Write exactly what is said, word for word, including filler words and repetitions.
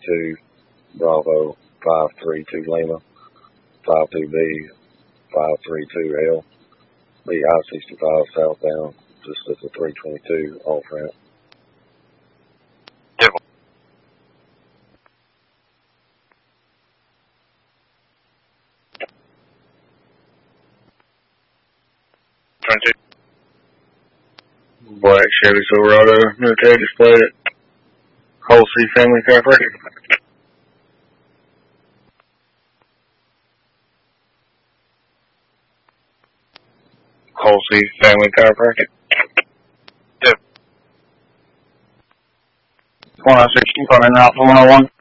two, Bravo, five three two Lima, five two B, five three two L, be I sixty-five southbound, just at the three twenty-two off ramp. Yep. twenty-two. Black Chevy Silverado, military display at Halsey Family Chiropractic. Halsey Family Chiropractic. Yep. one oh six, you calling out for one oh one?